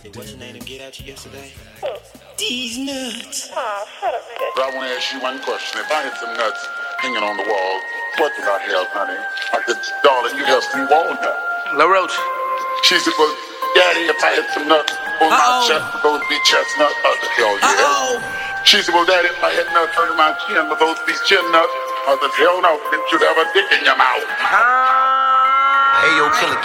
What's your name to get at you yesterday? These nuts. Aw, shut up, nigga. But I want to ask you one question. If I had some nuts hanging on the wall, what would I have, honey? I said, darling, you have some walnuts. La Roach. She said, well, Daddy, if I had some nuts on my chest, those be chestnuts. I said, hell yeah. She said, well, Daddy, if I had nuts under my chin, would those be chin nuts? I said, hell no, didn't you have a dick in your mouth? Hey, yo, Killer